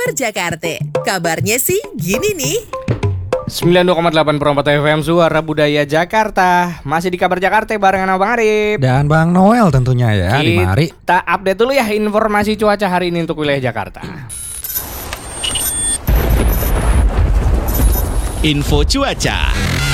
Kabar Jakarta. Kabarnya sih gini nih. 92,8 Perompat FM Suara Budaya Jakarta. Masih di Kabar Jakarta barengan Abang Arif dan Bang Noel tentunya ya. Mari kita update dulu ya informasi cuaca hari ini untuk wilayah Jakarta. Info cuaca.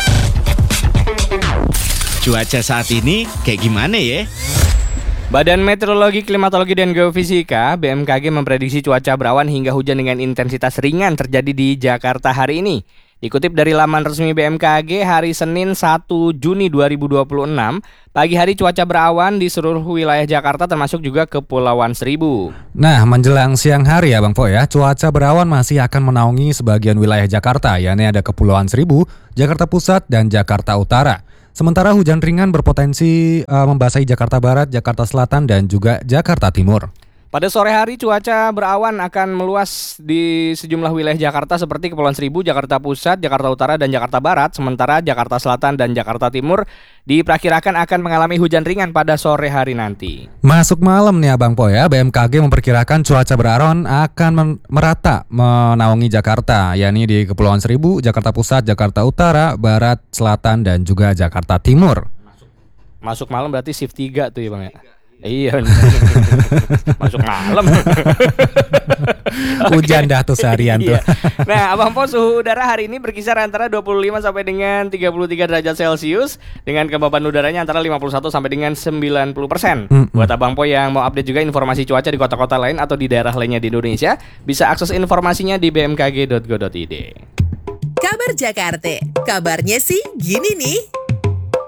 Cuaca saat ini kayak gimana ya? Badan Meteorologi, Klimatologi, dan Geofisika BMKG memprediksi cuaca berawan hingga hujan dengan intensitas ringan terjadi di Jakarta hari ini. Dikutip dari laman resmi BMKG hari Senin 1 Juni 2026, pagi hari cuaca berawan di seluruh wilayah Jakarta termasuk juga Kepulauan Seribu. Nah, menjelang siang hari ya Bang Po ya, cuaca berawan masih akan menaungi sebagian wilayah Jakarta, yakni ada Kepulauan Seribu, Jakarta Pusat, dan Jakarta Utara. Sementara hujan ringan berpotensi membasahi Jakarta Barat, Jakarta Selatan, dan juga Jakarta Timur. Pada sore hari cuaca berawan akan meluas di sejumlah wilayah Jakarta seperti Kepulauan Seribu, Jakarta Pusat, Jakarta Utara, dan Jakarta Barat. Sementara Jakarta Selatan dan Jakarta Timur diperkirakan akan mengalami hujan ringan pada sore hari nanti. Masuk malam nih Abang Po ya, BMKG memperkirakan cuaca berawan akan merata menaungi Jakarta, yakni di Kepulauan Seribu, Jakarta Pusat, Jakarta Utara, Barat, Selatan, dan juga Jakarta Timur. Masuk malam berarti shift 3 tuh ya Bang ya? Iya, masuk malam. Hujan dah tuh seharian tuh. Nah, Abang Po, suhu udara hari ini berkisar antara 25 sampai dengan 33 derajat Celcius dengan kelembapan udaranya antara 51 sampai dengan 90%. Buat Abang Po yang mau update juga informasi cuaca di kota-kota lain atau di daerah lainnya di Indonesia, bisa akses informasinya di bmkg.go.id. Kabar Jakarta. Kabarnya sih gini nih.